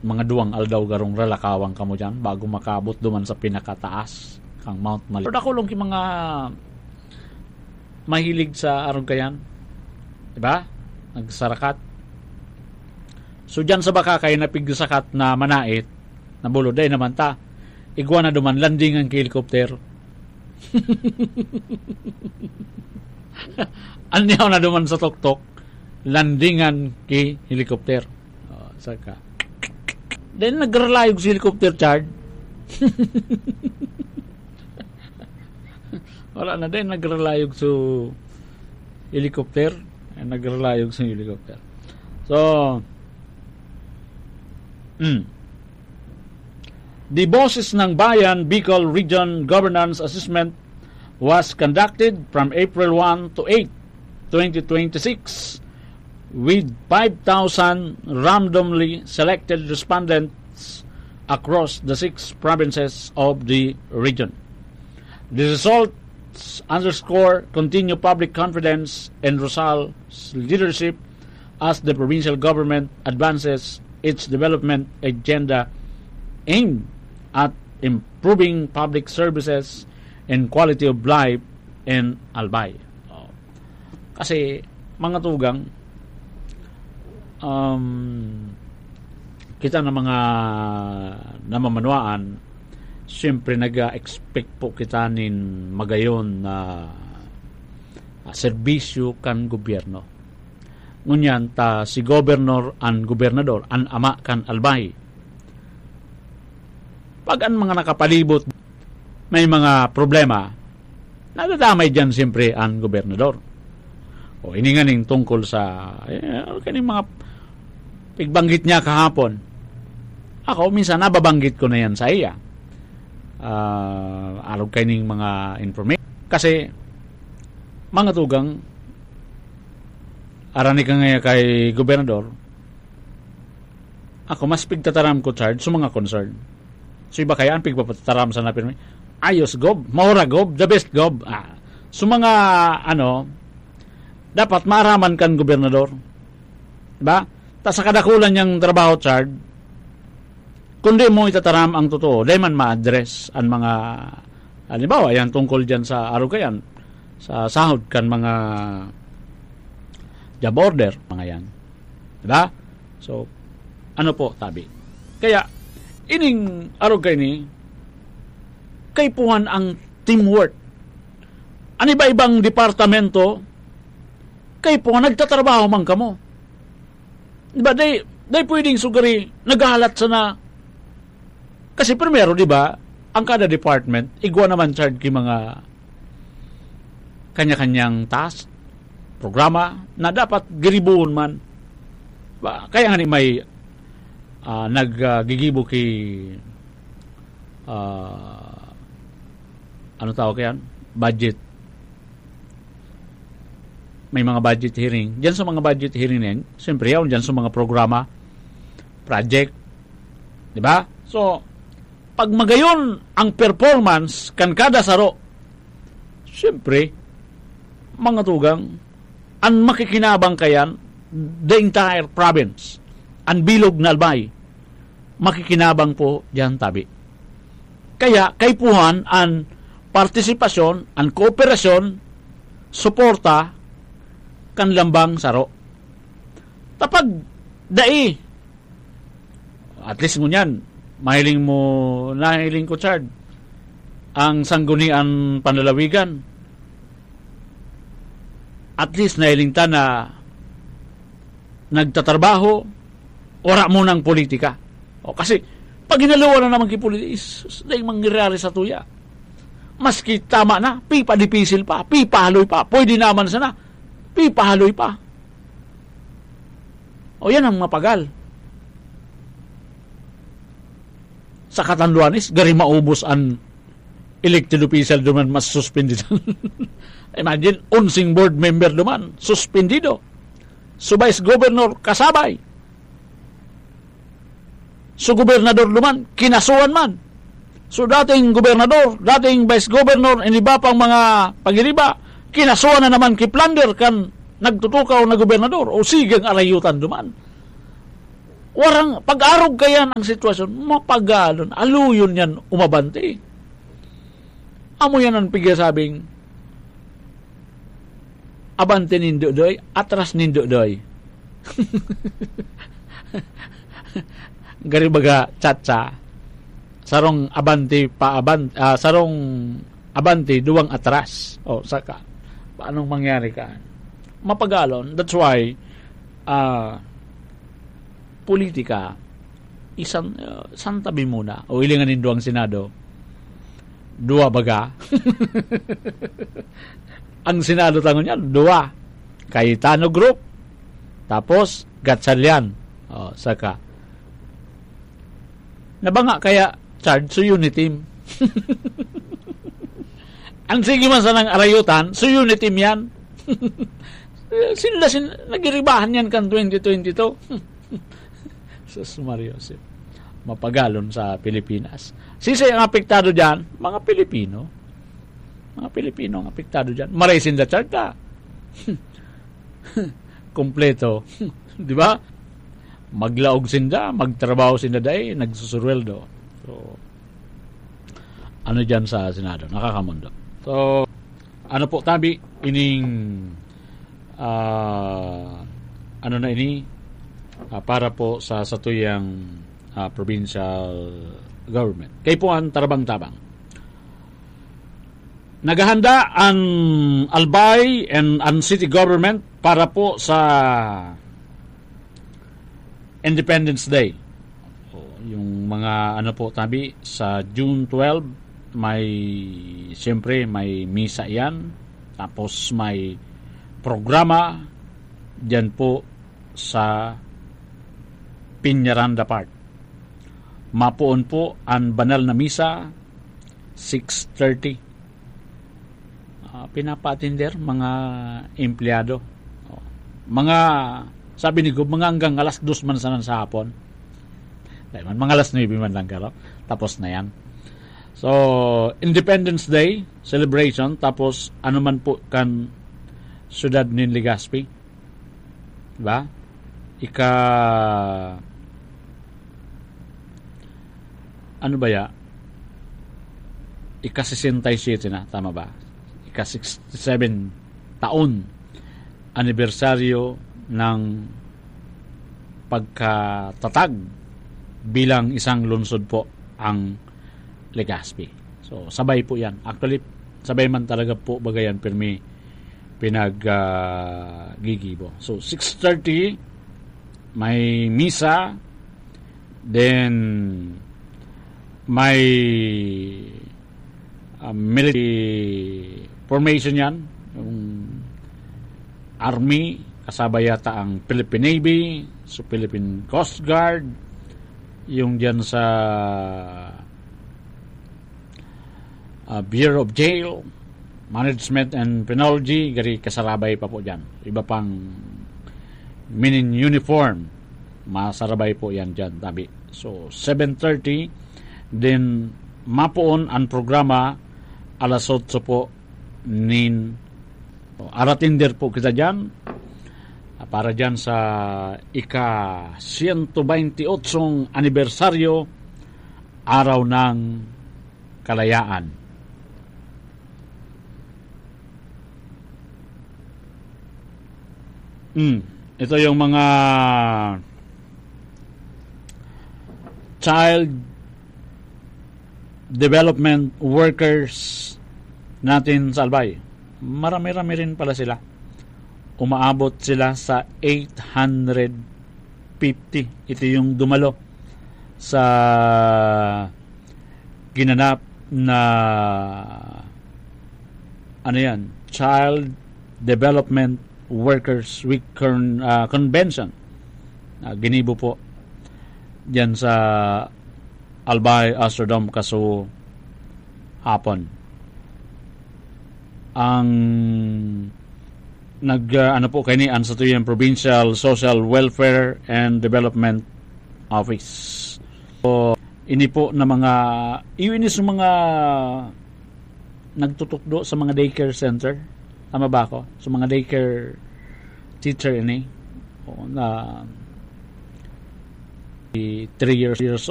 mga duwang aldaw garong ralakawang kamo dyan bago makabot duman sa pinakataas kang Mount Mali. Pero ako lang yung mga mahilig sa arong kayan, diba? Nagsarakat. So dyan sa baka kayo napigsakat na manait na buloday naman ta igwa na duman landing ang helicopter. Anyaw na duman sa tuktok landingan ki helicopter. Saka then nagralayog si helicopter Chard. Wala na din nagralayog sa helicopter. Nagralayog sa helicopter. So the Boses ng Bayan Bicol Region Governance Assessment was conducted from April 1 to 8, 2026 with 5,000 randomly selected respondents across the 6 provinces of the region. The results underscore continued public confidence in Rosal's leadership as the provincial government advances its development agenda aimed at improving public services and quality of life in Albay. Kasi mga tugang kita na mga namamanuaan, siyempre nag-expect po kita nin magayon na serbisyo kan gobyerno. Ngunyan ta si gobernador an gobernador an ama kan Albay. Pag an mga nakapalibot may mga problema, nadadamay dyan siyempre ang gobernador. O ininganing tungkol sa kaning mga pigbanggit niya kahapon. Ako minsan nababanggit ko na yan sa iya. Arog kaning mga information. Kasi mga tugang arani ka nga kay gobernador, ako mas pigtataram ko charge sa mga concern. So iba kaya ang pigpapataram sa napin ayos gob, maura gob, the best gob. So mga dapat maaraman kan gobernador. Diba? Ta sa kadakulan niyang trabaho charge, kundi mo itataram ang totoo, dahil man ma-address ang mga halimbawa, yan tungkol dyan sa arugayan, sa sahod kan mga job order, mga yan. Diba? So, ano po, tabi. Kaya, ining arugay ni, kay puhan ang teamwork. Ano ba ibang departamento, kay puhan nagtatrabaho man kamo. Diba, day pwedeng sugari, naghahalat sa na, kasi primero, di ba, ang kada department, igwa naman charge ki mga kanya-kanyang task, programa, na dapat giribuhon man. Kaya nga ni may naggigibo ki ano tawag yan? Budget. May mga budget hearing. Diyan sa mga budget hearing yan, siyempre yan, diyan sa mga programa, project, di ba? So, pag magayon ang performance kan kada saro, siyempre, mga tugang, ang makikinabang kayan, the entire province, ang bilog na Albay, makikinabang po diyan tabi. Kaya, kay puhan ang partisipasyon, ang kooperasyon, suporta, kan lambang saro. Tapag, dai, at least mo yan, nahiling ko, Chard, ang sanggunian panlalawigan. At least nahiling ta na nagtatrabaho, ora mo ng politika. Kasi, pag ginalawa na naman kipolitis, dahil mangyari sa tuya. Maski tama na, pipadipisil pa, pipahaloy pa, pwede naman sana, pipahaloy pa. Yan ang mapagal. Sa Katanduanes, gari maubos ang elected official duman mas suspendido. Imagine, unsing board member duman, suspendido. So, vice governor, kasabay. So, gobernador duman, kinasuan man. So, dating gobernador, dating vice governor, iniba pang mga pagiriba, kinasuan na naman kiplander kan nagtutukaw na gobernador o sigang arayutan duman. warang pag-arog kaya ng sitwasyon, mapagalon, aluyon yan umabante. Amo yan ang pigasabing, abante nindo doy, atras nindo doy. Gari baga tsatsa, sarong abante sarong abante duwang atras. O saka, paanong mangyari ka? Mapagalon. That's why, politika, isang tabi muna. O ilinganin doang Senado. Dua baga. Ang Senado tangon yan, dua. Cayetano Group. Tapos, Gatchalian. O, saka. Nabanga kaya charge so unit team. Ang sige man sa nang arayutan, so unit team yan. sila nagiribahan yan kan 2022. Sus Mario, mapagalon sa Pilipinas. Sisay ang apektado dyan? Mga Pilipino. Mga Pilipino ang apektado dyan. Maraisin da charta. Kompleto. Di ba? Maglaog sinda, magtrabaho sinda dahil, nagsusurweldo. So, ano dyan sa Senado? Nakakamundo. So, ano po tabi, ining ano na ini, para po sa satuyang provincial government. Kaya po ang tarabang-tabang. Naghahanda ang Albay and ang city government para po sa Independence Day. Yung mga ano po tabi sa June 12 siyempre may misa yan, tapos may programa dyan po sa Piñaranda Park. Mapuon po ang banal na misa 6:30. Pinapatinder mga empleyado. Mga sabi ni Gub, mga hanggang alas 2 man sa hapon. Dahil man, mga alas 9 man lang karo. Tapos na yan. So, Independence Day celebration, tapos ano man po kan syudad ni Legazpi. Diba? Ano ba ya? Ika-67 na, tama ba? Ika-67 taon anibersaryo ng pagkatatag bilang isang lungsod po ang Legazpi. So, sabay po yan. Actually, sabay man talaga po bagayan pirmi pinag-gigibo. So, 6:30 may misa, then may military formation yan, yung army, kasaba yata ang Philippine Navy, so Philippine Coast Guard, yung dyan sa Bureau of Jail, Management and Penology, gari kasarabay pa po dyan. Iba pang minin uniform, masarabay po yan dyan, tabi. So, 7:30, then mapuon ang programa alas 8 po aratinder po kita dyan para dyan sa ika-128 anibersaryo araw ng kalayaan. Ito yung mga child development workers natin sa Albay. Marami-rami rin pala sila. Umaabot sila sa 850. Ito yung dumalo sa ginanap na Child Development Workers Week Convention. Ginibo po diyan sa Albay, Astrodome, kaso hapon. Ang po kayo ni sa tuyang Provincial Social Welfare and Development Office. So, ini po na mga iwinis ng mga nagtutukdo sa mga daycare center. Tama ba ako? Sa mga daycare teacher ini. Na 3 years